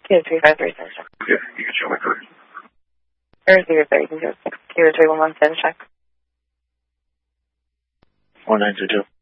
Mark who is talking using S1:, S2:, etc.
S1: Kilo 353, send check.
S2: Yeah, you can show my card.
S1: Or 03, you can do it. Kilo 311, send check.
S2: 1922.